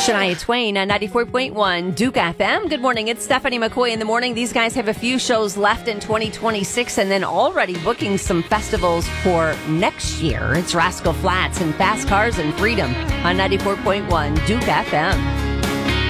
Shania Twain on 94.1 Duke FM. Good morning. It's Stephanie McCoy in the morning. These guys have a few shows left in 2026 and then already booking some festivals for next year. It's Rascal Flatts and Fast Cars and Freedom on 94.1 Duke FM.